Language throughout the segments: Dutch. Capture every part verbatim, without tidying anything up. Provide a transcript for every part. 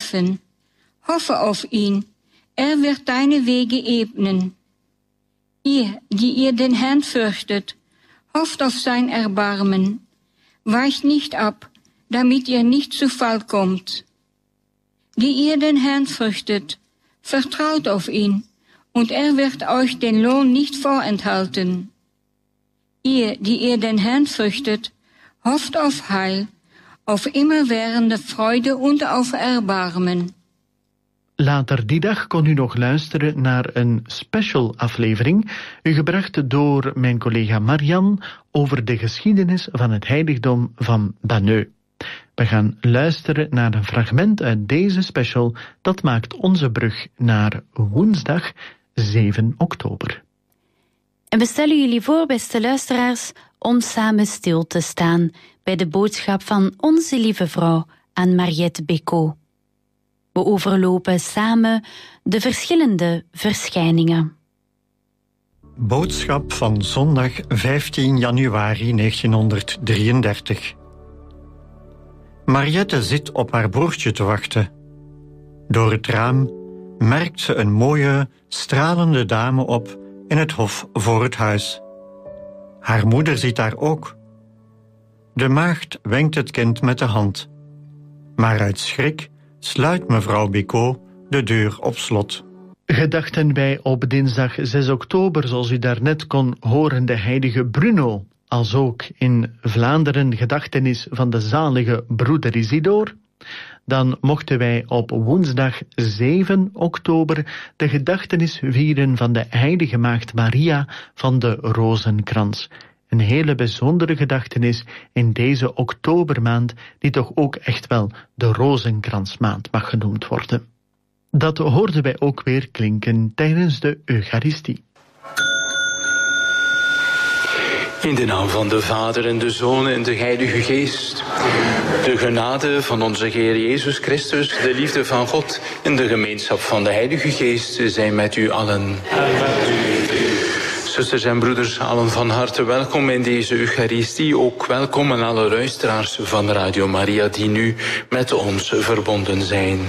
treffen. Hoffe auf ihn, er wird deine Wege ebnen. Ihr, die ihr den Herrn fürchtet, hofft auf sein Erbarmen. Weicht nicht ab, damit ihr nicht zu Fall kommt. Die ihr den Herrn fürchtet, vertraut auf ihn, und er wird euch den Lohn nicht vorenthalten. Ihr, die ihr den Herrn fürchtet, hofft auf Heil, auf immerwährende Freude und auf Erbarmen. Later die dag kon u nog luisteren naar een special aflevering, gebracht door mijn collega Marian over de geschiedenis van het heiligdom van Banneux. We gaan luisteren naar een fragment uit deze special, dat maakt onze brug naar woensdag zeven oktober. En we stellen jullie voor, beste luisteraars, om samen stil te staan bij de boodschap van Onze Lieve Vrouw aan Mariette Bécaud. We overlopen samen de verschillende verschijningen. Boodschap van zondag vijftien januari negentienhonderddrieëndertig. Mariette zit op haar broertje te wachten. Door het raam merkt ze een mooie, stralende dame op in het hof voor het huis. Haar moeder ziet haar ook. De maagd wenkt het kind met de hand. Maar uit schrik sluit mevrouw Bécaud de deur op slot. Gedachten wij op dinsdag zes oktober, zoals u daarnet kon horen, de heilige Bruno, als ook in Vlaanderen gedachtenis van de zalige broeder Isidor, dan mochten wij op woensdag zeven oktober de gedachtenis vieren van de heilige maagd Maria van de Rozenkrans. Een hele bijzondere gedachtenis in deze oktobermaand, die toch ook echt wel de Rozenkransmaand mag genoemd worden. Dat hoorden wij ook weer klinken tijdens de Eucharistie. In de naam van de Vader en de Zoon en de Heilige Geest. De genade van onze Heer Jezus Christus, de liefde van God en de gemeenschap van de Heilige Geest zijn met u allen. Zusters en broeders, allen van harte welkom in deze Eucharistie. Ook welkom aan alle luisteraars van Radio Maria die nu met ons verbonden zijn.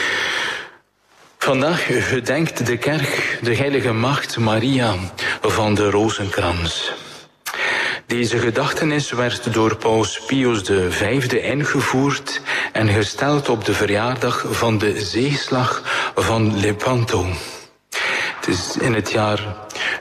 Vandaag gedenkt de kerk de heilige maagd Maria van de Rozenkrans. Deze gedachtenis werd door paus Pius de Vijfde ingevoerd en gesteld op de verjaardag van de zeeslag van Lepanto. Het is in het jaar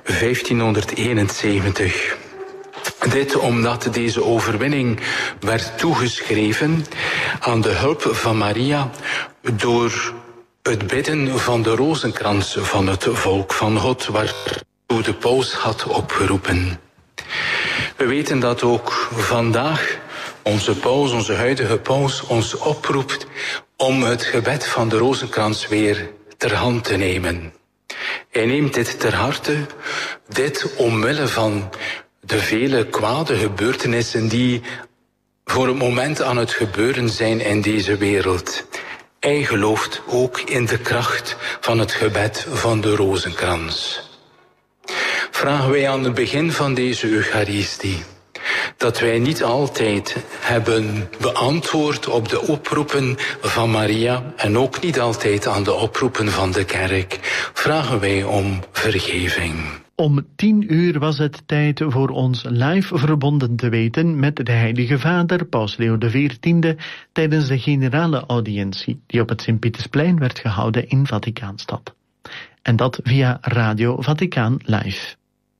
vijftienhonderdeenenzeventig. Dit omdat deze overwinning werd toegeschreven aan de hulp van Maria door het bidden van de rozenkrans van het volk van God, waartoe de paus had opgeroepen. We weten dat ook vandaag onze paus, onze huidige paus, ons oproept om het gebed van de rozenkrans weer ter hand te nemen. Hij neemt dit ter harte, dit omwille van de vele kwade gebeurtenissen die voor het moment aan het gebeuren zijn in deze wereld. Hij gelooft ook in de kracht van het gebed van de rozenkrans. Vragen wij aan het begin van deze Eucharistie dat wij niet altijd hebben beantwoord op de oproepen van Maria en ook niet altijd aan de oproepen van de kerk. Vragen wij om vergeving. Om tien uur was het tijd voor ons live verbonden te weten met de Heilige Vader, Paus Leo de veertiende, tijdens de generale audiëntie die op het Sint-Pietersplein werd gehouden in Vaticaanstad. En dat via Radio Vaticaan Live.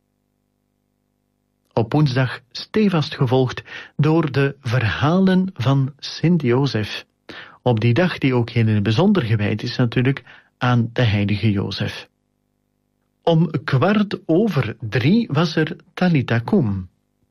Op woensdag stevast gevolgd door de verhalen van Sint Jozef. Op die dag die ook heel in het bijzonder gewijd is natuurlijk aan de heilige Jozef. Om kwart over drie was er Talitha Kum.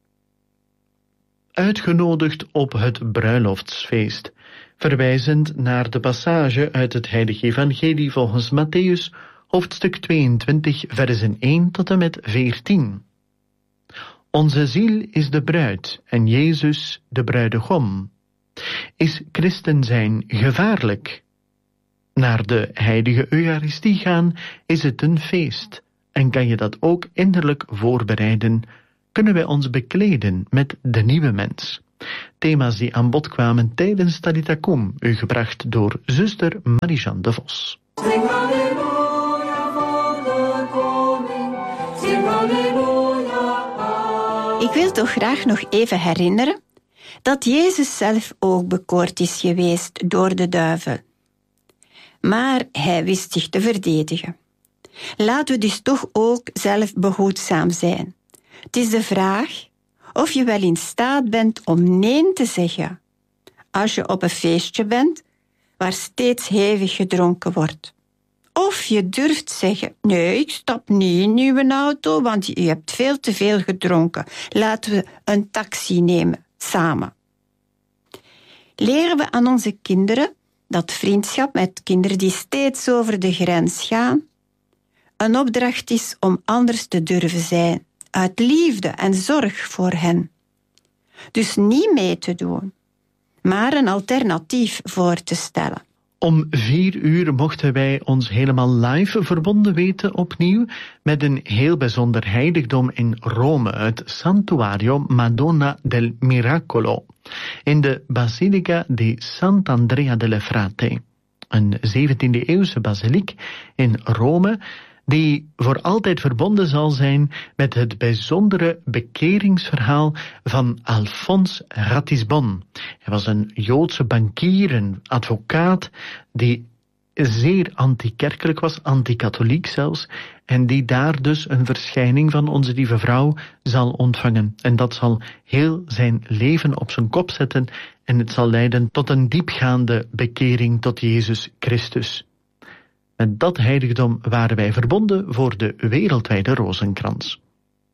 Uitgenodigd op het bruiloftsfeest, verwijzend naar de passage uit het heilige evangelie volgens Matthäus, hoofdstuk tweeëntwintig, versen één tot en met veertien. Onze ziel is de bruid en Jezus de bruidegom. Is christen zijn gevaarlijk? Naar de heilige Eucharistie gaan is het een feest. En kan je dat ook innerlijk voorbereiden, kunnen wij ons bekleden met de nieuwe mens. Thema's die aan bod kwamen tijdens Talita Kum, u gebracht door zuster Marie-Jeanne de Vos. Zing halleluja voor de koning, zing halleluja. Ik wil toch graag nog even herinneren dat Jezus zelf ook bekoord is geweest door de duivel. Maar hij wist zich te verdedigen. Laten we dus toch ook zelf behoedzaam zijn. Het is de vraag of je wel in staat bent om nee te zeggen als je op een feestje bent waar steeds hevig gedronken wordt. Of je durft zeggen, nee, ik stap niet in uw auto, want je hebt veel te veel gedronken. Laten we een taxi nemen, samen. Leren we aan onze kinderen dat vriendschap met kinderen die steeds over de grens gaan een opdracht is om anders te durven zijn, uit liefde en zorg voor hen. Dus niet mee te doen, maar een alternatief voor te stellen. Om vier uur mochten wij ons helemaal live verbonden weten opnieuw met een heel bijzonder heiligdom in Rome, het Santuario Madonna del Miracolo, in de Basilica di Sant'Andrea delle Frate, een zeventiende-eeuwse basiliek in Rome, die voor altijd verbonden zal zijn met het bijzondere bekeringsverhaal van Alphonse Ratisbonne. Hij was een Joodse bankier, een advocaat, die zeer antikerkelijk was, anti-katholiek zelfs, en die daar dus een verschijning van onze lieve vrouw zal ontvangen. En dat zal heel zijn leven op zijn kop zetten en het zal leiden tot een diepgaande bekering tot Jezus Christus. Met dat heiligdom waren wij verbonden voor de wereldwijde rozenkrans.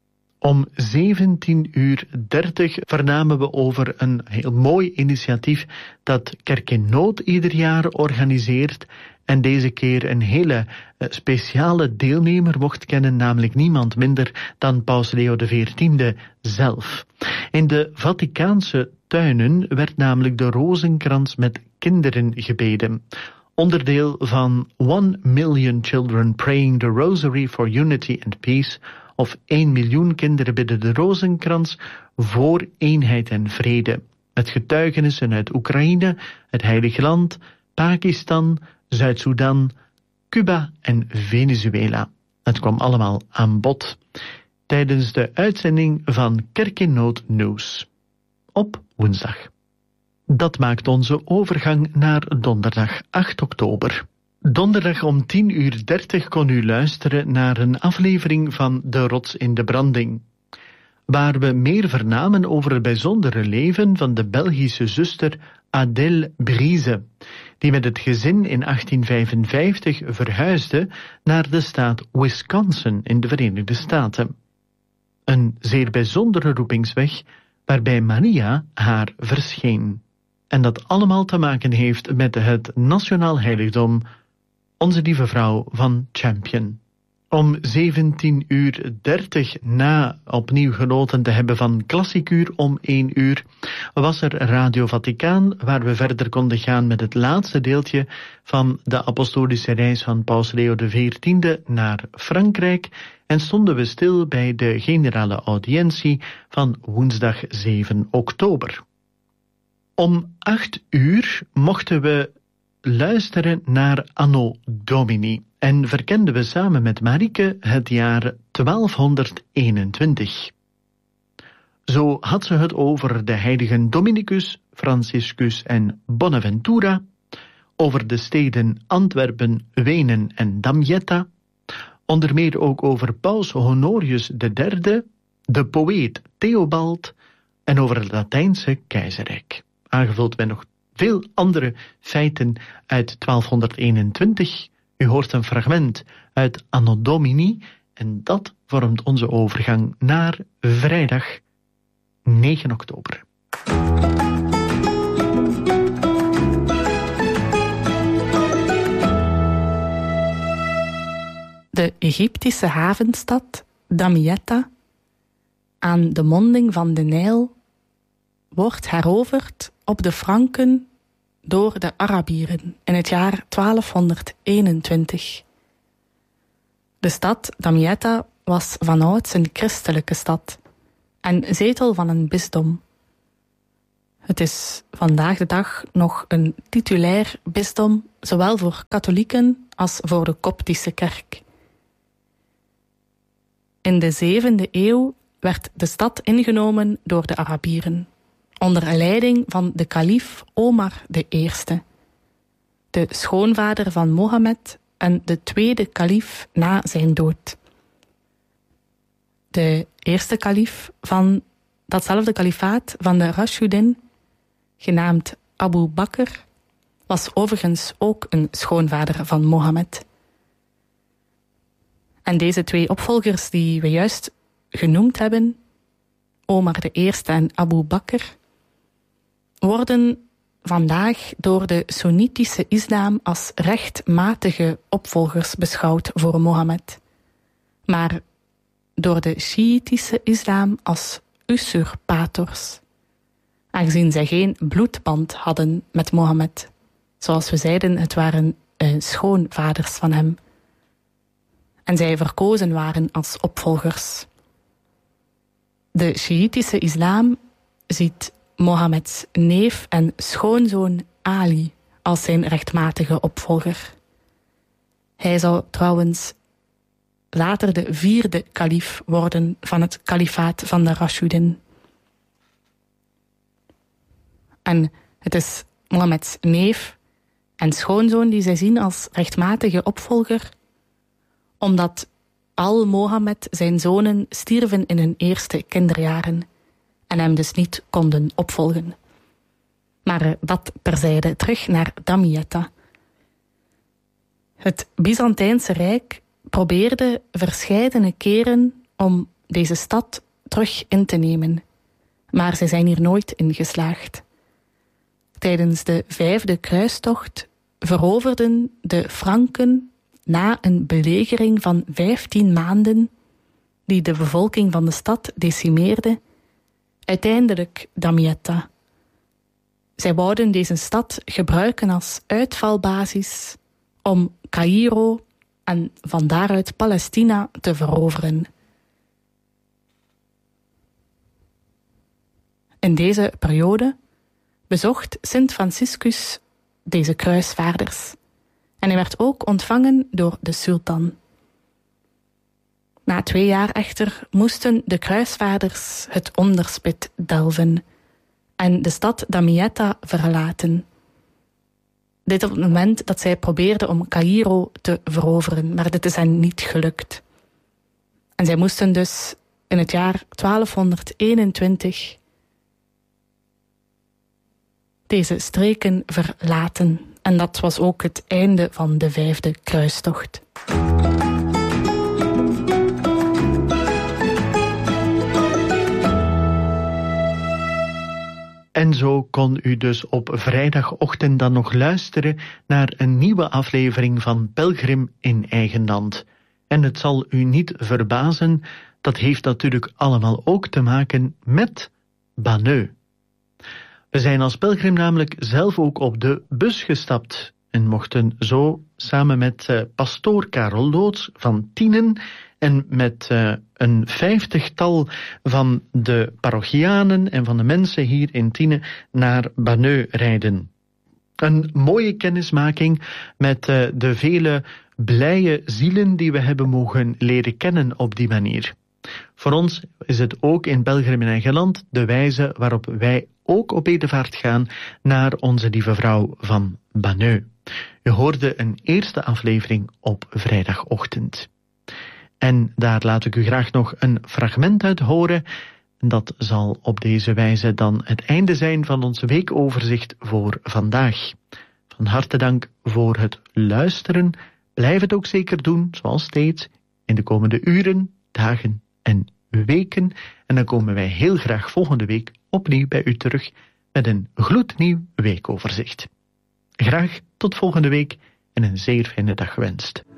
Om zeventien uur dertig vernamen we over een heel mooi initiatief dat Kerk in Nood ieder jaar organiseert en deze keer een hele speciale deelnemer mocht kennen, namelijk niemand minder dan Paus Leo de veertiende zelf. In de Vaticaanse tuinen werd namelijk de rozenkrans met kinderen gebeden. Onderdeel van One Million Children Praying the Rosary for Unity and Peace, of één miljoen kinderen bidden de rozenkrans voor eenheid en vrede. Met getuigenissen uit Oekraïne, het Heilige Land, Pakistan, Zuid-Soedan, Cuba en Venezuela. Het kwam allemaal aan bod tijdens de uitzending van Kerk in Nood Nieuws op woensdag. Dat maakt onze overgang naar donderdag acht oktober. Donderdag om tien uur dertig kon u luisteren naar een aflevering van De Rots in de Branding, waar we meer vernamen over het bijzondere leven van de Belgische zuster Adèle Brise, die met het gezin in achttien vijfenvijftig verhuisde naar de staat Wisconsin in de Verenigde Staten. Een zeer bijzondere roepingsweg waarbij Maria haar verscheen. En dat allemaal te maken heeft met het nationaal heiligdom Onze Lieve Vrouw van Champion. Om zeventien uur dertig, na opnieuw genoten te hebben van Klassikuur om één uur, was er Radio Vaticaan, waar we verder konden gaan met het laatste deeltje van de apostolische reis van Paus Leo de veertiende naar Frankrijk en stonden we stil bij de generale audiëntie van woensdag zeven oktober. Om acht uur mochten we luisteren naar Anno Domini en verkenden we samen met Marieke het jaar twaalfhonderdeenentwintig. Zo had ze het over de heiligen Dominicus, Franciscus en Bonaventura, over de steden Antwerpen, Wenen en Damietta, onder meer ook over Paus Honorius de derde, de poëet Theobald en over het Latijnse keizerrijk. Aangevuld met nog veel andere feiten uit twaalfhonderdeenentwintig. U hoort een fragment uit Anno Domini en dat vormt onze overgang naar vrijdag negen oktober. De Egyptische havenstad Damietta aan de monding van de Nijl wordt heroverd op de Franken door de Arabieren in het jaar twaalfhonderdeenentwintig. De stad Damietta was vanouds een christelijke stad en zetel van een bisdom. Het is vandaag de dag nog een titulair bisdom, zowel voor katholieken als voor de Koptische kerk. In de zevende eeuw werd de stad ingenomen door de Arabieren, onder leiding van de kalief Omar de Eerste, de schoonvader van Mohammed en de tweede kalief na zijn dood. De eerste kalief van datzelfde kalifaat van de Rashidun, genaamd Abu Bakr, was overigens ook een schoonvader van Mohammed. En deze twee opvolgers die we juist genoemd hebben, Omar de Eerste en Abu Bakr, worden vandaag door de Soenitische islam als rechtmatige opvolgers beschouwd voor Mohammed, maar door de Sjiitische islam als usurpators, aangezien zij geen bloedband hadden met Mohammed. Zoals we zeiden, het waren uh, schoonvaders van hem. En zij verkozen waren als opvolgers. De Sjiitische islam ziet Mohammeds neef en schoonzoon Ali als zijn rechtmatige opvolger. Hij zou trouwens later de vierde kalief worden van het kalifaat van de Rashidun. En het is Mohammeds neef en schoonzoon die zij zien als rechtmatige opvolger, omdat al Mohammed zijn zonen stierven in hun eerste kinderjaren en hem dus niet konden opvolgen. Maar dat terzijde, terug naar Damietta. Het Byzantijnse Rijk probeerde verscheidene keren om deze stad terug in te nemen, maar zij zijn hier nooit in geslaagd. Tijdens de vijfde kruistocht veroverden de Franken na een belegering van vijftien maanden, die de bevolking van de stad decimeerde, uiteindelijk Damietta. Zij wouden deze stad gebruiken als uitvalbasis om Caïro en van daaruit Palestina te veroveren. In deze periode bezocht Sint Franciscus deze kruisvaarders en hij werd ook ontvangen door de sultan. Na twee jaar echter moesten de kruisvaarders het onderspit delven en de stad Damietta verlaten. Dit op het moment dat zij probeerden om Caïro te veroveren, maar dit is hen niet gelukt. En zij moesten dus in het jaar twaalfhonderdeenentwintig deze streken verlaten. En dat was ook het einde van de vijfde kruistocht. En zo kon u dus op vrijdagochtend dan nog luisteren naar een nieuwe aflevering van Pelgrim in eigen land. En het zal u niet verbazen, dat heeft natuurlijk allemaal ook te maken met Banneux. We zijn als pelgrim namelijk zelf ook op de bus gestapt en mochten zo samen met uh, pastoor Karel Loods van Tienen en met uh, een vijftigtal van de parochianen en van de mensen hier in Tienen naar Banneux rijden. Een mooie kennismaking met uh, de vele blije zielen die we hebben mogen leren kennen op die manier. Voor ons is het ook in Pelgrim in eigen land de wijze waarop wij ook op bedevaart gaan naar onze lieve vrouw van Banneux. U hoorde een eerste aflevering op vrijdagochtend. En daar laat ik u graag nog een fragment uit horen. Dat zal op deze wijze dan het einde zijn van ons weekoverzicht voor vandaag. Van harte dank voor het luisteren. Blijf het ook zeker doen, zoals steeds, in de komende uren, dagen en weken. En dan komen wij heel graag volgende week opnieuw bij u terug met een gloednieuw weekoverzicht. Graag tot volgende week en een zeer fijne dag gewenst.